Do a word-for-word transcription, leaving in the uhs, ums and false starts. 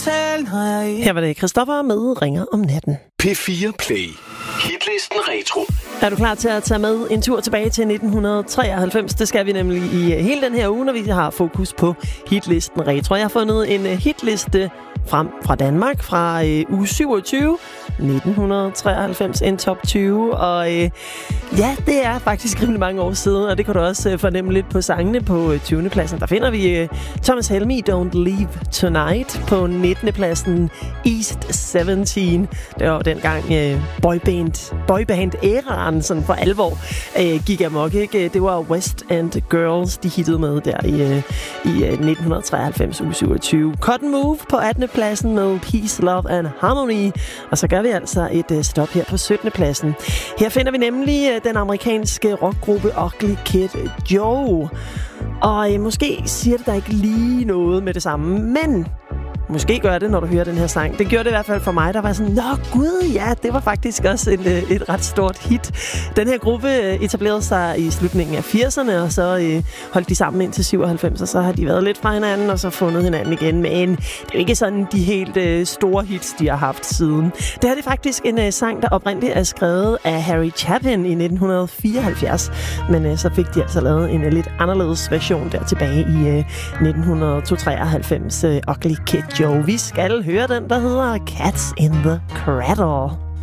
hotel, når jeg er... Her var det Christoffer med Ringer om natten. P fire Play. Hitlisten Retro. Er du klar til at tage med en tur tilbage til nitten treoghalvfems? Det skal vi nemlig i hele den her uge, når vi har fokus på hitlisten Retro. Jeg har fundet en hitliste frem fra Danmark fra øh, uge syvogtyve, nitten treoghalvfems, en top tyve. Og øh, ja, det er faktisk rimelig mange år siden, og det kan du også øh, fornemme lidt på sangene på øh, tyvende pladsen. Der finder vi øh, Thomas Helmig, Don't Leave Tonight. På nittende pladsen East sytten. Det var dengang øh, boyband, boyband-æraen sådan for alvor øh, gik amok, ikke? Det var West End Girls, de hittede med der i, øh, i øh, nitten treoghalvfems, uge syvogtyve. Cotton Move på attende pladsen med Peace, Love and Harmony. Og så gør vi altså et øh, stop her på syttende pladsen. Her finder vi nemlig øh, den amerikanske rockgruppe Ugly Kid Joe. Og øh, måske siger det der ikke lige noget med det samme, men måske gør det, når du hører den her sang. Det gjorde det i hvert fald for mig, der var sådan, nå gud, ja, det var faktisk også et, et ret stort hit. Den her gruppe etablerede sig i slutningen af firserne, og så øh, holdt de sammen indtil syvoghalvfems, og så har de været lidt fra hinanden, og så fundet hinanden igen. Men det er jo ikke sådan de helt øh, store hits, de har haft siden. Det her er faktisk en øh, sang, der oprindeligt er skrevet af Harry Chapin i nitten fireoghalvfjerds, men øh, så fik de altså lavet en øh, lidt anderledes version der tilbage i øh, nitten treoghalvfems, øh, Ugly Kid Joe. Vi skal høre den, der hedder Cats in the Cradle.